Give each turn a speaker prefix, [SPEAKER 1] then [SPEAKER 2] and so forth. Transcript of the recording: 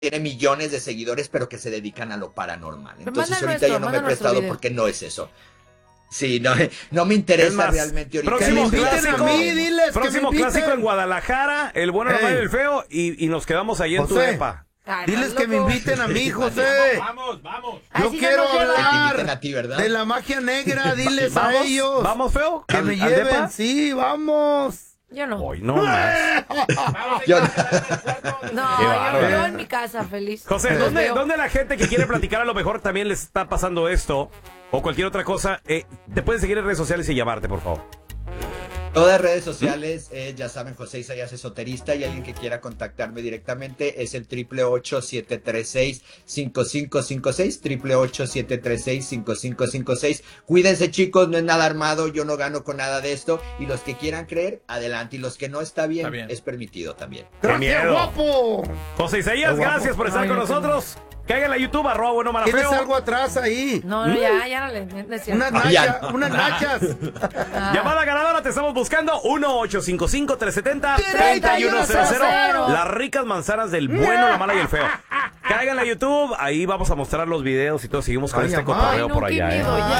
[SPEAKER 1] tiene millones de seguidores, pero que se dedican a lo paranormal.
[SPEAKER 2] Pero
[SPEAKER 1] Entonces
[SPEAKER 2] manda
[SPEAKER 1] ahorita
[SPEAKER 2] nuestro,
[SPEAKER 1] yo no me he
[SPEAKER 2] manda nuestro
[SPEAKER 1] prestado
[SPEAKER 2] video.
[SPEAKER 1] porque no es eso. Sí, no me interesa
[SPEAKER 3] Es más,
[SPEAKER 1] realmente ahorita.
[SPEAKER 3] próximo
[SPEAKER 1] Sí,
[SPEAKER 3] clásico,
[SPEAKER 4] a mí, diles que
[SPEAKER 3] próximo
[SPEAKER 4] me inviten.
[SPEAKER 3] clásico en Guadalajara, el bueno, la
[SPEAKER 4] Ey.
[SPEAKER 3] mala y el feo, y nos quedamos ahí en tu
[SPEAKER 4] José.
[SPEAKER 3] depa.
[SPEAKER 2] Ay,
[SPEAKER 4] Diles
[SPEAKER 2] estás
[SPEAKER 4] que me
[SPEAKER 2] loco.
[SPEAKER 4] inviten a mí, José.
[SPEAKER 5] Vamos.
[SPEAKER 2] Ay,
[SPEAKER 4] Yo
[SPEAKER 2] sí,
[SPEAKER 4] quiero
[SPEAKER 2] no nos lleva.
[SPEAKER 1] Que te inviten
[SPEAKER 4] hablar
[SPEAKER 1] a ti, ¿verdad?
[SPEAKER 4] de la magia negra. Diles a
[SPEAKER 3] ¿Vamos?
[SPEAKER 4] ellos
[SPEAKER 3] ¿Vamos, feo?
[SPEAKER 4] que me
[SPEAKER 3] ¿Al
[SPEAKER 4] lleven.
[SPEAKER 3] depa?
[SPEAKER 4] Sí, vamos.
[SPEAKER 2] Yo no.
[SPEAKER 3] Hoy no más.
[SPEAKER 1] Yo-
[SPEAKER 2] No,
[SPEAKER 3] Qué
[SPEAKER 2] yo
[SPEAKER 3] bárbaro.
[SPEAKER 2] en mi casa, feliz.
[SPEAKER 3] José,
[SPEAKER 2] Los
[SPEAKER 3] ¿dónde,
[SPEAKER 2] veo.
[SPEAKER 3] ¿dónde la gente que quiere platicar a lo mejor también les está pasando esto o cualquier otra cosa? Te pueden seguir en redes sociales y llamarte, por favor.
[SPEAKER 1] Todas redes sociales, ya saben, José Isaías Esoterista, y alguien que quiera contactarme directamente es el 888-736-5556, 888-736-5556. Cuídense, chicos, no es nada armado, yo no gano con nada de esto, y los que quieran creer, adelante, y los que no está bien. Es permitido también.
[SPEAKER 3] ¡Qué
[SPEAKER 4] ¡Gracias,
[SPEAKER 3] miedo!
[SPEAKER 4] guapo!
[SPEAKER 3] José Isaías,
[SPEAKER 4] Qué guapo.
[SPEAKER 3] gracias por estar
[SPEAKER 2] Ay,
[SPEAKER 3] con
[SPEAKER 2] no,
[SPEAKER 3] nosotros. Caigan a YouTube, @bueno mala
[SPEAKER 4] ¿Tienes
[SPEAKER 3] feo.
[SPEAKER 4] algo atrás ahí?
[SPEAKER 2] No, ya no le decía.
[SPEAKER 4] Unas
[SPEAKER 1] Ah, ya.
[SPEAKER 4] nachas, unas nachas.
[SPEAKER 3] Llamada ganadora, te estamos buscando 1-855-370-3100. Las ricas manzanas del bueno, la mala y el feo. Caigan a YouTube, ahí vamos a mostrar los videos y todo. Seguimos con
[SPEAKER 4] Ay,
[SPEAKER 3] este
[SPEAKER 4] mamá.
[SPEAKER 3] cotorreo
[SPEAKER 2] Ay, no,
[SPEAKER 3] por
[SPEAKER 2] qué
[SPEAKER 3] allá.
[SPEAKER 2] miedo, ya.